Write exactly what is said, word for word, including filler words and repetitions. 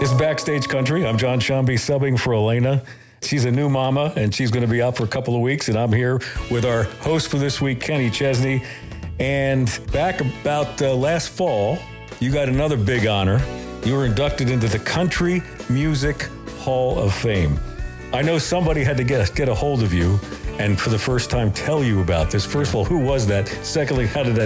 It's Backstage Country. I'm John Shambi subbing for Elena. She's a new mama, and she's going to be out for a couple of weeks, and I'm here with our host for this week, Kenny Chesney. And back about uh, last fall, you got another big honor. You were inducted into the Country Music Hall of Fame. I know somebody had to get, get a hold of you and for the first time tell you about this. First of all, who was that? Secondly, how did that